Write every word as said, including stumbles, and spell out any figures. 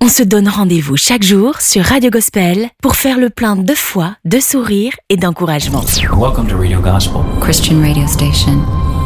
On se donne rendez-vous chaque jour sur Radio Gospel pour faire le plein de foi, de sourire et d'encouragement. Welcome to Radio Gospel, Christian radio station.